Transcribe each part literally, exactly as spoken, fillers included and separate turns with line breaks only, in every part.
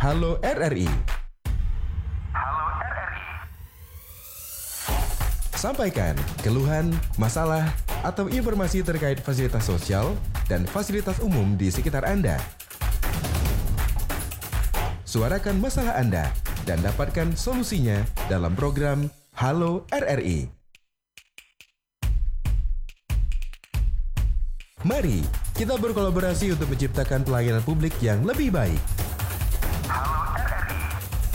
Halo R R I.
Halo R R I.
Sampaikan keluhan, masalah, atau informasi terkait fasilitas sosial dan fasilitas umum di sekitar Anda. Suarakan masalah Anda dan dapatkan solusinya dalam program Halo R R I. Mari kita berkolaborasi untuk menciptakan pelayanan publik yang lebih baik.
Halo R R I.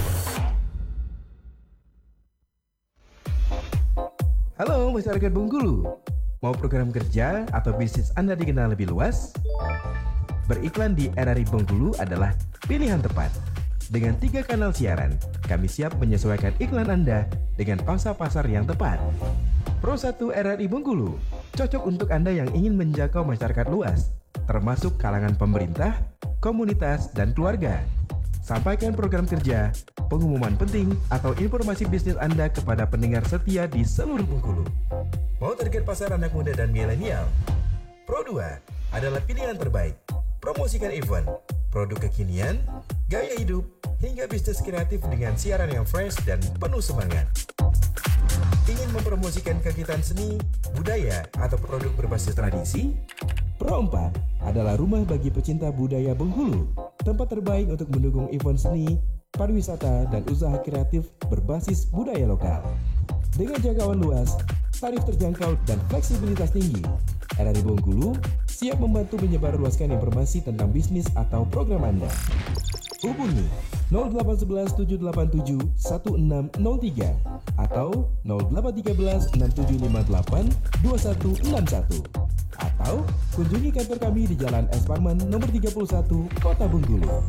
Halo masyarakat Bengkulu, mau program kerja atau bisnis Anda dikenal lebih luas? Beriklan di R R I Bengkulu adalah pilihan tepat. Dengan tiga kanal siaran, kami siap menyesuaikan iklan Anda dengan pangsa pasar yang tepat. Pro satu R R I Bengkulu, cocok untuk Anda yang ingin menjangkau masyarakat luas, termasuk kalangan pemerintah, komunitas, dan keluarga. Sampaikan program kerja, pengumuman penting, atau informasi bisnis Anda kepada pendengar setia di seluruh Bengkulu. Mau target pasar anak muda dan milenial? Pro dua adalah pilihan terbaik. Promosikan event, produk kekinian, gaya hidup, hingga bisnis kreatif dengan siaran yang fresh dan penuh semangat. Ingin mempromosikan kegiatan seni, budaya, atau produk berbasis tradisi? Pro empat adalah rumah bagi pecinta budaya Bengkulu, tempat terbaik untuk mendukung event seni, pariwisata, dan usaha kreatif berbasis budaya lokal. Dengan jangkauan luas, tarif terjangkau, dan fleksibilitas tinggi, R R I Bengkulu siap membantu menyebarluaskan informasi tentang bisnis atau program Anda. Hubungi nol delapan satu satu tujuh delapan tujuh satu enam nol tiga atau nol delapan satu tiga enam tujuh lima delapan dua satu enam satu atau kunjungi kantor kami di Jalan S. Parman nomor tiga puluh satu, Kota Bengkulu.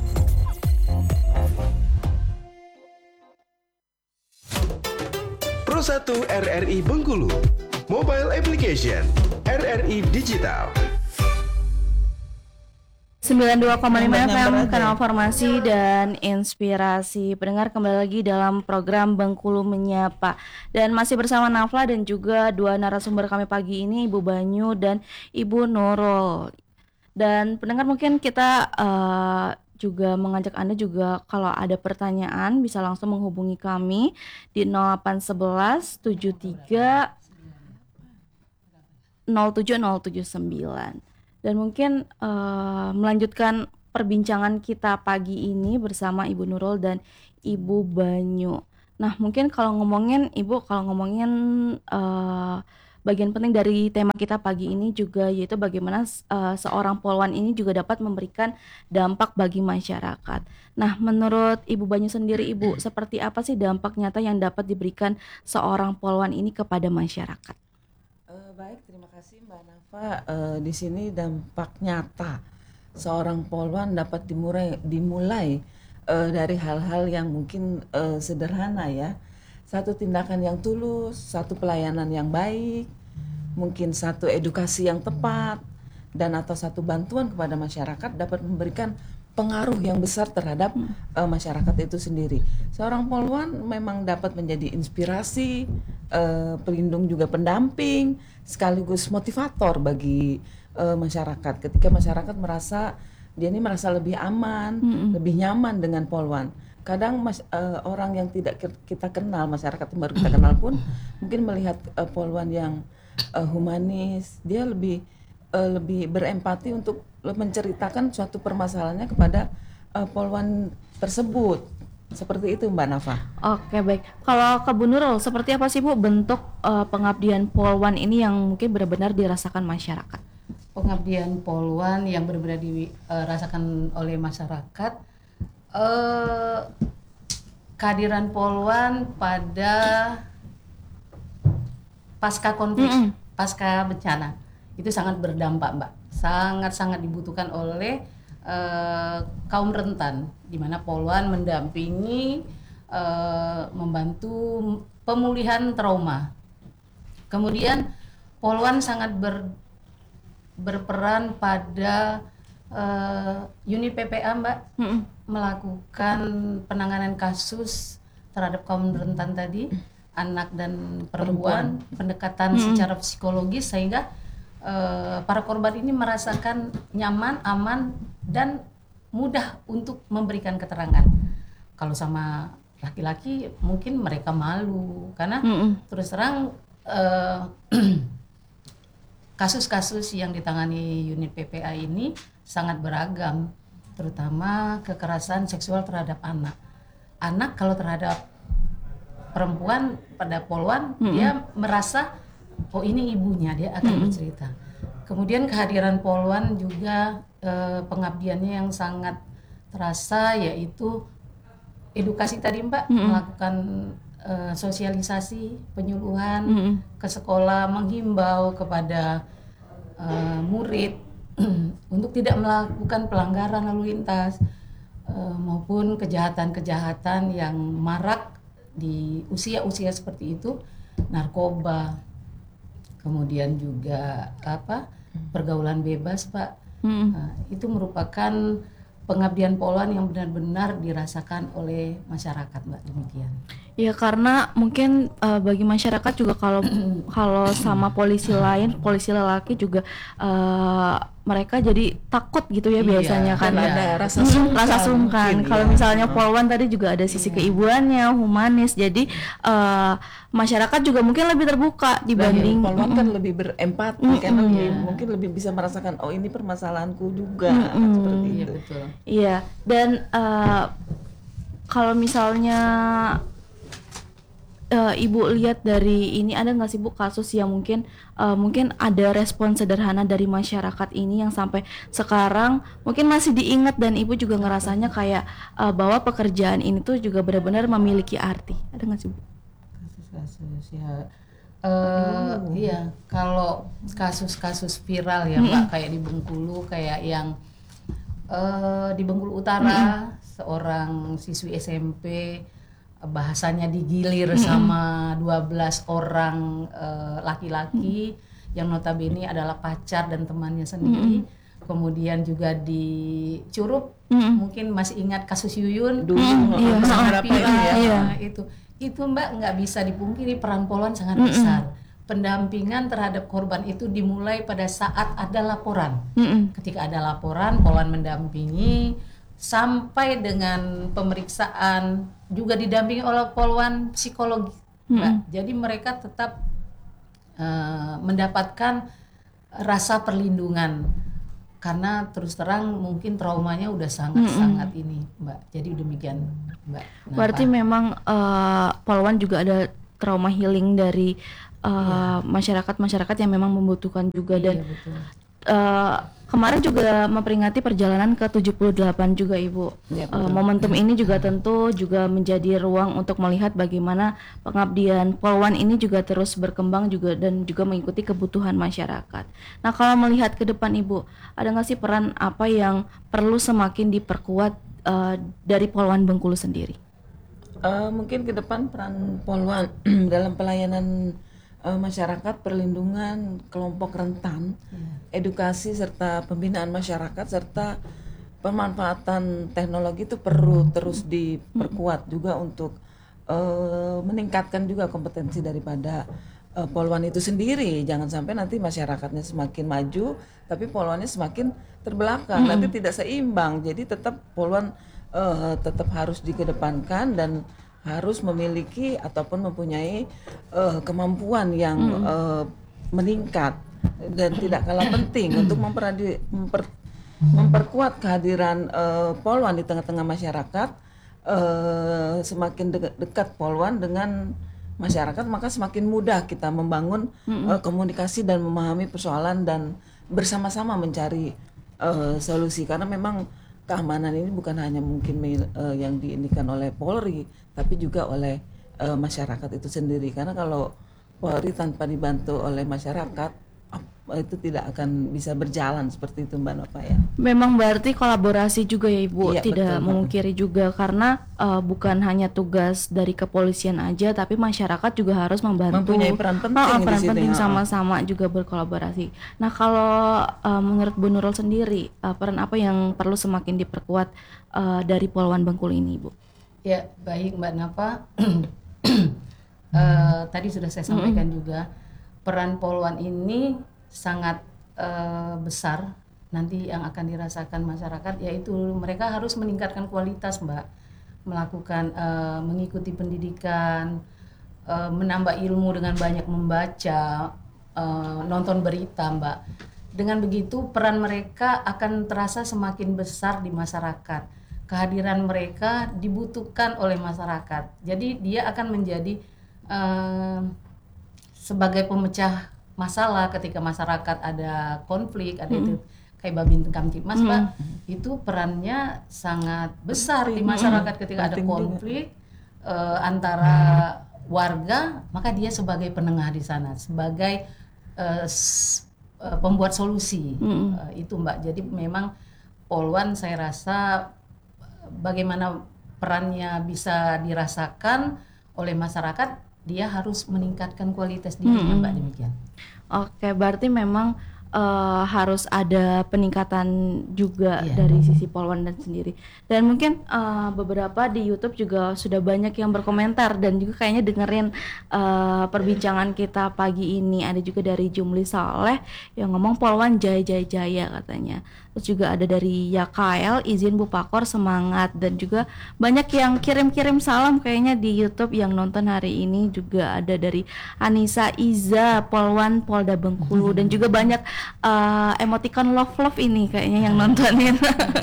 Pro satu R R I Bengkulu, Mobile Application, R R I Digital.
sembilan puluh dua koma lima F M, kanal formasi dan inspirasi. Pendengar, kembali lagi dalam program Bengkulu Menyapa. Dan masih bersama Nafla dan juga dua narasumber kami pagi ini, Ibu Banyu dan Ibu Nurul. Dan pendengar, mungkin kita uh, juga mengajak Anda juga kalau ada pertanyaan bisa langsung menghubungi kami di nol delapan satu satu tujuh tiga nol tujuh nol tujuh sembilan. Dan mungkin uh, melanjutkan perbincangan kita pagi ini bersama Ibu Nurul dan Ibu Banyu. Nah, mungkin kalau ngomongin Ibu, kalau ngomongin uh, bagian penting dari tema kita pagi ini juga yaitu bagaimana uh, seorang polwan ini juga dapat memberikan dampak bagi masyarakat. Nah, menurut Ibu Banyu sendiri, Ibu, seperti apa sih dampak nyata yang dapat diberikan seorang polwan ini kepada masyarakat?
Uh, baik, terima kasih Mbak Nafa. Uh, di sini dampak nyata seorang polwan dapat dimulai, dimulai uh, dari hal-hal yang mungkin uh, sederhana ya. Satu tindakan yang tulus, satu pelayanan yang baik, mungkin satu edukasi yang tepat, dan atau satu bantuan kepada masyarakat dapat memberikan pengaruh yang besar terhadap uh, masyarakat itu sendiri. Seorang polwan memang dapat menjadi inspirasi, uh, pelindung juga pendamping, sekaligus motivator bagi uh, masyarakat. Ketika masyarakat merasa dia ini merasa lebih aman, mm-hmm. lebih nyaman dengan polwan. Kadang mas, uh, orang yang tidak kita kenal, masyarakat yang baru kita kenal pun mungkin melihat uh, polwan yang uh, humanis, dia lebih uh, lebih berempati untuk menceritakan suatu permasalahannya kepada uh, polwan tersebut. Seperti itu Mbak Nafa.
Oke, baik. Kalau ke Bu Nurul, seperti apa sih Bu bentuk uh, pengabdian polwan ini yang mungkin benar-benar dirasakan masyarakat?
Pengabdian polwan yang benar-benar dirasakan oleh masyarakat, uh, kehadiran polwan pada pasca konflik, mm-hmm. pasca bencana itu sangat berdampak Mbak. Sangat-sangat dibutuhkan oleh uh, kaum rentan, di mana polwan mendampingi, uh, membantu pemulihan trauma. Kemudian polwan sangat ber, berperan pada uh, unit P P A Mbak, mm-hmm. melakukan penanganan kasus terhadap kaum rentan tadi, anak dan perempuan, perempuan. pendekatan mm-hmm. secara psikologis sehingga Uh, para korban ini merasakan nyaman, aman, dan mudah untuk memberikan keterangan. Kalau sama laki-laki mungkin mereka malu karena
Mm-mm.
terus terang eh, kasus-kasus yang ditangani unit P P A ini sangat beragam, terutama kekerasan seksual terhadap anak. Anak kalau terhadap perempuan pada poluan,
Mm-mm.
dia merasa oh ini ibunya, dia akan
Mm-mm.
bercerita. Kemudian kehadiran poluan juga eh, pengabdiannya yang sangat terasa, yaitu edukasi tadi Mbak,
Mm-mm.
melakukan eh, sosialisasi, penyuluhan
Mm-mm.
ke sekolah, menghimbau kepada eh, murid untuk tidak melakukan pelanggaran lalu lintas eh, maupun kejahatan-kejahatan yang marak di usia-usia seperti itu, narkoba, kemudian juga apa pergaulan bebas, Pak.
Mm-mm.
Nah, itu merupakan pengabdian poluan yang benar-benar dirasakan oleh masyarakat, Mbak. Demikian.
Ya karena mungkin eh, bagi masyarakat juga kalau kalau sama polisi lain, polisi lelaki juga eh, mereka jadi takut gitu ya
Iya,
biasanya kan.
Dan
Iya.
ada rasa
Mm,
sungkan,
rasa sungkan.
mungkin,
Kalau
ya.
misalnya poluan tadi juga ada sisi keibuannya, humanis. Jadi eh, masyarakat juga mungkin lebih terbuka dibanding
Dan poluan kan lebih berempati kan,
Mm-mm.
lebih,
Iya.
mungkin lebih bisa merasakan oh ini permasalahanku juga
Mm-mm.
seperti
Iya,
itu.
betul.
Iya, dan eh, kalau misalnya eh, Ibu lihat dari ini, ada nggak sih Bu kasus yang mungkin eh, mungkin ada respon sederhana dari masyarakat ini yang sampai sekarang mungkin masih diingat dan Ibu juga ngerasanya kayak eh, bahwa pekerjaan ini tuh juga benar-benar memiliki arti. Ada nggak sih Bu?
Kasus-kasus ya. Eh, iya, kalau kasus-kasus viral ya Mbak, kayak di Bengkulu, kayak yang eh, di Bengkulu Utara, seorang siswi S M P bahasanya digilir sama dua belas orang eh, laki-laki yang notabene adalah pacar dan temannya sendiri. Kemudian juga di Curup,
Mm-mm.
mungkin masih ingat kasus Yuyun
Dulu
iya,
beberapa
viral,
ini ya.
iya.
itu itu Mbak nggak bisa dipungkiri, peran poluan sangat besar. Pendampingan terhadap korban itu dimulai pada saat ada laporan.
Mm-mm.
Ketika ada laporan, poluan mendampingi sampai dengan pemeriksaan, juga didampingi oleh poluan psikologi, Mbak. Jadi mereka tetap eh, mendapatkan rasa perlindungan karena terus terang mungkin traumanya udah sangat-sangat ini, Mbak. Jadi demikian, Mbak. Nah,
Berarti
Pak.
memang eh, poluan juga ada trauma healing dari eh, masyarakat-masyarakat yang memang membutuhkan juga. Dan
Iya, betul.
eh, kemarin juga memperingati perjalanan ke tujuh puluh delapan juga Ibu.
Iya,
Eh, momentum ini juga tentu juga menjadi ruang untuk melihat bagaimana pengabdian poluan ini juga terus berkembang juga dan juga mengikuti kebutuhan masyarakat. Nah kalau melihat ke depan Ibu, ada nggak sih peran apa yang perlu semakin diperkuat eh, dari poluan Bengkulu sendiri?
Eh, mungkin ke depan peran poluan dalam pelayanan eh, masyarakat, perlindungan kelompok rentan, edukasi serta pembinaan masyarakat serta pemanfaatan teknologi itu perlu terus diperkuat juga untuk eh, meningkatkan juga kompetensi daripada eh, poluan itu sendiri. Jangan sampai nanti masyarakatnya semakin maju tapi poluannya semakin terbelakang, nanti tidak seimbang. Jadi tetap poluan eh, tetap harus dikedepankan dan harus memiliki ataupun mempunyai eh, kemampuan yang eh, meningkat dan tidak kalah penting untuk memperadi, memper, memperkuat kehadiran eh, poluan di tengah-tengah masyarakat. Eh, semakin de- dekat poluan dengan masyarakat maka semakin mudah kita membangun eh, komunikasi dan memahami persoalan dan bersama-sama mencari eh, solusi, karena memang keamanan ini bukan hanya mungkin mil- eh, yang diindikan oleh Polri tapi juga oleh eh, masyarakat itu sendiri, karena kalau Polri tanpa dibantu oleh masyarakat ap- itu tidak akan bisa berjalan seperti itu Mbak Nova ya.
Memang berarti kolaborasi juga ya Ibu,
Iya,
tidak
betul,
memungkiri juga karena eh, bukan hanya tugas dari kepolisian aja tapi masyarakat juga harus membantu.
Mempunyai peran penting
Oh, oh,
di
peran
sini,
penting
ha.
sama-sama juga berkolaborasi. Nah kalau eh, menurut Bu Nurul sendiri eh, peran apa yang perlu semakin diperkuat eh, dari poluan Bengkulu ini Ibu?
Ya, baik Mbak Nafa. Eh, tadi sudah saya sampaikan juga peran poluan ini sangat eh, besar. nanti yang akan dirasakan masyarakat, yaitu mereka harus meningkatkan kualitas, Mbak, melakukan uh, mengikuti pendidikan, uh, menambah ilmu dengan banyak membaca, uh, nonton berita, Mbak. Dengan begitu peran mereka akan terasa semakin besar di masyarakat. Kehadiran mereka dibutuhkan oleh masyarakat. Jadi dia akan menjadi uh, sebagai pemecah masalah ketika masyarakat ada konflik, ada mm-hmm. itu kayak Babin Kamtibmas, mm-hmm. Pak, itu perannya sangat besar di masyarakat ketika ada konflik uh, antara warga, maka dia sebagai penengah di sana, sebagai uh, s- uh, pembuat solusi, mm-hmm. uh, itu Mbak. Jadi memang Polwan saya rasa bagaimana perannya bisa dirasakan oleh masyarakat, dia harus meningkatkan kualitas dirinya, hmm. Mbak, demikian.
Oke, berarti memang uh, harus ada peningkatan juga
Iya.
dari sisi Polwan dan sendiri. Dan mungkin uh, beberapa di YouTube juga sudah banyak yang berkomentar dan juga kayaknya dengerin uh, perbincangan kita pagi ini. Ada juga dari Jumli Saleh yang ngomong Polwan jaya jaya jaya katanya. Terus juga ada dari Yakael, izin Bu Pakor semangat, dan juga banyak yang kirim-kirim salam kayaknya di YouTube yang nonton hari ini. Juga ada dari Anissa Iza, Polwan Polda Bengkulu, dan juga banyak uh, emoticon love love ini kayaknya yang nontonin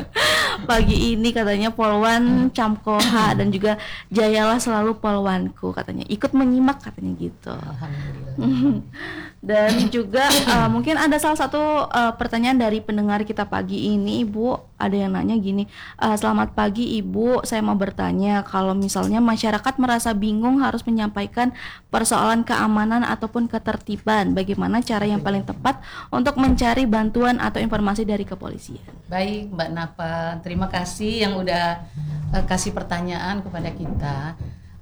pagi ini, katanya Polwan Camkoha dan juga jayalah selalu Polwanku katanya, ikut menyimak katanya gitu.
Alhamdulillah.
Dan juga uh, mungkin ada salah satu uh, pertanyaan dari pendengar kita pagi ini, Ibu. Ada yang nanya gini, uh, selamat pagi Ibu, saya mau bertanya kalau misalnya masyarakat merasa bingung harus menyampaikan persoalan keamanan ataupun ketertiban, bagaimana cara yang paling tepat untuk mencari bantuan atau informasi dari kepolisian?
Baik Mbak Napa, terima kasih yang udah uh, kasih pertanyaan kepada kita.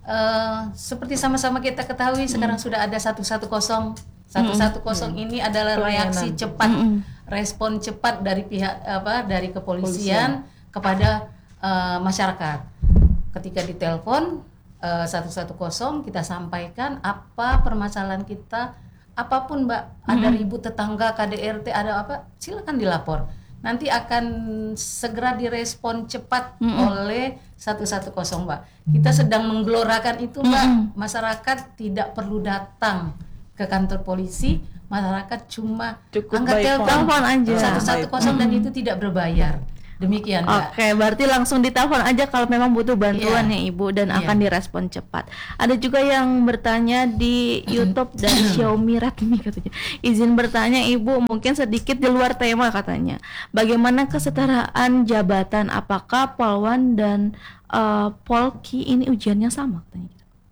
Uh, seperti sama-sama kita ketahui hmm. sekarang sudah ada satu satu nol. satu satu nol hmm. ini adalah reaksi cepat, hmm. respon cepat dari pihak apa dari kepolisian Polisian. kepada uh, masyarakat. Ketika ditelepon uh, satu satu nol, kita sampaikan apa permasalahan kita, apapun Mbak, hmm. ada ribut tetangga, K D R T, ada apa, silakan dilapor. Nanti akan segera direspon cepat mm-hmm. oleh satu satu nol, Mbak. Kita sedang menggelorakan itu, Mbak. Mm-hmm. Masyarakat tidak perlu datang ke kantor polisi, masyarakat cuma
Cukup
angkat telepon
aja
satu satu nol dan itu tidak berbayar. Demikian, Mbak.
Oke, berarti langsung ditelepon aja kalau memang butuh bantuan
yeah.
ya Ibu, dan
yeah.
akan direspon cepat. Ada juga yang bertanya di YouTube dari Xiaomi Redmi katanya. Izin bertanya Ibu, mungkin sedikit di luar tema katanya. Bagaimana kesetaraan jabatan? Apakah Polwan dan uh, Polki ini ujiannya sama katanya?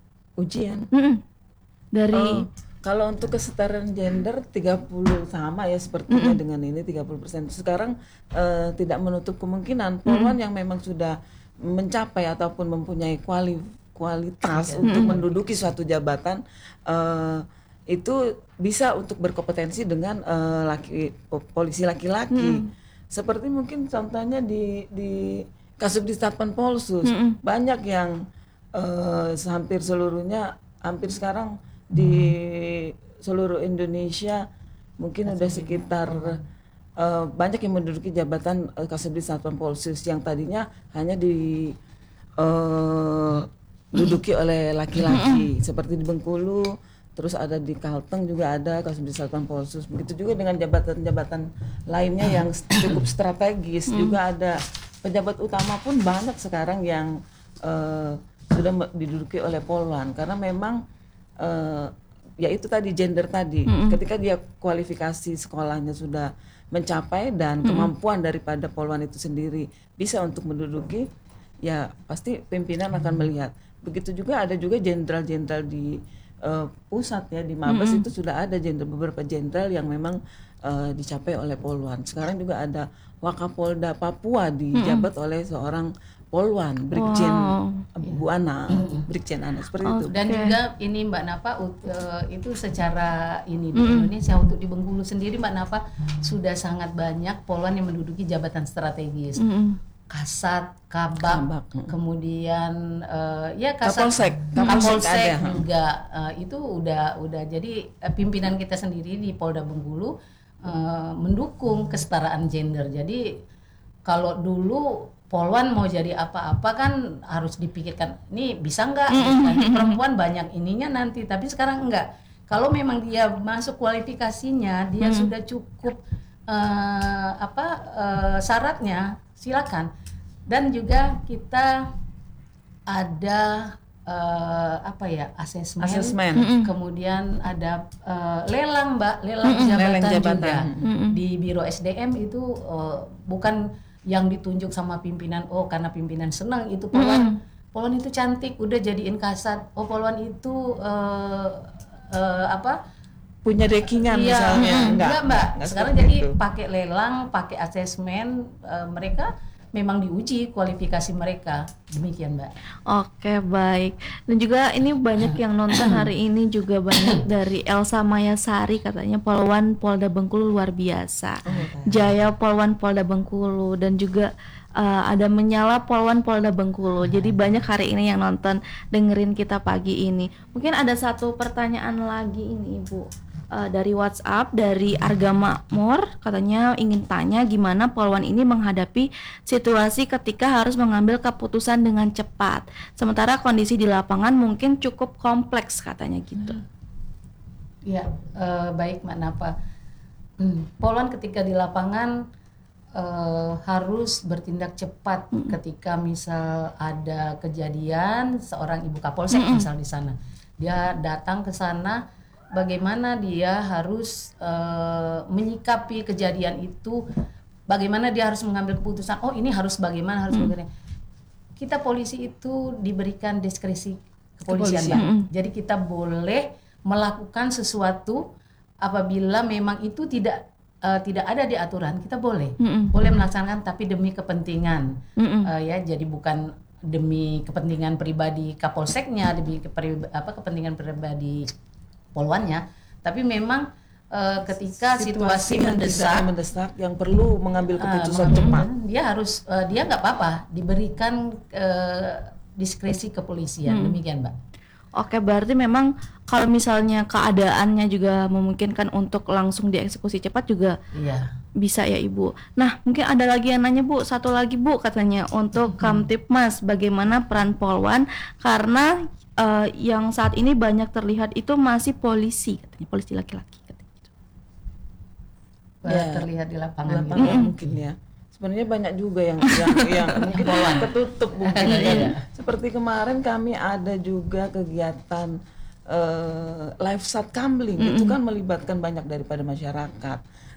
Ujian.
Mm-mm. Dari
Oh, kalau untuk kesetaraan gender tiga puluh sama ya sepertinya
Mm-mm.
dengan ini tiga puluh persen. Sekarang eh, tidak menutup kemungkinan Polwan yang memang sudah mencapai ataupun mempunyai kuali, kualitas
Mm-mm.
untuk menduduki suatu jabatan eh, itu bisa untuk berkompetensi dengan eh, laki po- polisi laki-laki.
Mm.
Seperti mungkin contohnya di di Kasubdit Satpan Polsus
Mm-mm.
banyak yang eh, hampir seluruhnya hampir sekarang di seluruh Indonesia mungkin udah sekitar uh, banyak yang menduduki jabatan uh, Kasubdit Satpan Polsus yang tadinya hanya di uh, duduki oleh laki-laki seperti di Bengkulu, terus ada di Kalteng juga ada Kasubdit Satpan Polsus. Begitu juga dengan jabatan-jabatan lainnya yang cukup strategis juga ada. Pejabat utama pun banyak sekarang yang uh, sudah me- diduduki oleh Polwan karena memang Uh, ya itu tadi gender tadi, mm-hmm. ketika dia kualifikasi sekolahnya sudah mencapai dan mm-hmm. kemampuan daripada Polwan itu sendiri bisa untuk menduduki, ya pasti pimpinan akan melihat. Begitu juga ada juga jenderal-jenderal di uh, pusat ya di Mabes mm-hmm. itu sudah ada jenderal, beberapa jenderal yang memang uh, dicapai oleh Polwan. Sekarang juga ada Wakapolda Papua dijabat mm-hmm. oleh seorang Polwan, Brigjen
Wow.
Bu Ana, Brigjen Ana seperti
Oh,
itu.
Dan
Oke.
juga ini Mbak Napa ut- uh, itu secara ini di Indonesia untuk di Bengkulu sendiri Mbak Napa sudah sangat banyak Polwan yang menduduki jabatan strategis.
Mm-mm.
Kasat, Kabak,
Kabak, mm.
kemudian uh, ya Kasat,
Kapolsek, Kapolsek
Kapolsek
ada.
juga uh, itu udah udah jadi uh, pimpinan kita sendiri di Polda Bengkulu eh, mendukung kesetaraan gender. Jadi kalau dulu Polwan mau jadi apa-apa kan harus dipikirkan, ini bisa nggak? Nanti perempuan banyak ininya nanti, tapi sekarang enggak. Kalau memang dia masuk kualifikasinya, dia sudah cukup eh, apa eh, syaratnya, silakan. Dan juga kita ada eh, apa ya asesmen,
Asesmen.
kemudian ada eh, lelang mbak, lelang jabatan,
Lelang jabatan.
juga di Biro S D M itu eh, bukan yang ditunjuk sama pimpinan, oh karena pimpinan senang itu Polwan, Polwan itu cantik, udah jadiin kasat, oh Polwan itu eh, eh, apa
Punya dekingan
iya,
misalnya.
mm,
Enggak,
enggak mbak.
enggak
Sekarang
seperti
jadi
itu.
pakai lelang, pakai asesmen, eh, mereka memang diuji kualifikasi mereka, demikian mbak.
Oke, baik. Dan juga ini banyak yang nonton hari ini juga banyak dari Elsa Mayasari, katanya Polwan Polda Bengkulu luar biasa. Jaya Polwan Polda Bengkulu, dan juga uh, ada Menyala Polwan Polda Bengkulu. Jadi banyak hari ini yang nonton dengerin kita pagi ini. Mungkin ada satu pertanyaan lagi ini Ibu. Uh, dari WhatsApp dari Arga Makmur, katanya ingin tanya gimana Polwan ini menghadapi situasi ketika harus mengambil keputusan dengan cepat, sementara kondisi di lapangan mungkin cukup kompleks, katanya gitu.
Iya, eh, baik Mbak Nafa. Hmm, Polwan ketika di lapangan eh, harus bertindak cepat ketika misal ada kejadian seorang ibu Kapolsek misal di sana, dia datang ke sana, bagaimana dia harus uh, menyikapi kejadian itu, bagaimana dia harus mengambil keputusan, oh ini harus bagaimana, harus bagaimana. Kita polisi itu diberikan diskresi kepolisian,
Kepolisian.
Mbak. Jadi kita boleh melakukan sesuatu apabila memang itu tidak uh, tidak ada di aturan, kita boleh
Mm-mm.
boleh melaksanakan, tapi demi kepentingan.
Mm-mm.
Uh, ya, jadi bukan demi kepentingan pribadi Kapolseknya, demi keperi- apa kepentingan pribadi Polwannya, tapi memang eh, ketika situasi,
yang
mendesak,
tidak mendesak yang perlu mengambil
eh,
keputusan
mengambil-
cepat.
dia harus eh, dia nggak apa-apa diberikan eh, diskresi kepolisian, demikian Mbak.
Oke, berarti memang kalau misalnya keadaannya juga memungkinkan untuk langsung dieksekusi cepat juga
Iya.
bisa ya Ibu. Nah, mungkin ada lagi yang nanya Bu, satu lagi Bu, katanya untuk Kamtipmas, bagaimana peran Polwan karena eh, yang saat ini banyak terlihat itu masih polisi, katanya polisi laki-laki, katanya gitu.
Eh,
Ya,
terlihat di lapangan,
Lapangan
gitu.
mungkin ya. Sebenarnya banyak juga yang yang, yang mungkin ketutup mungkin ya. Seperti kemarin kami ada juga kegiatan eh, live satkamling, itu kan melibatkan banyak daripada masyarakat.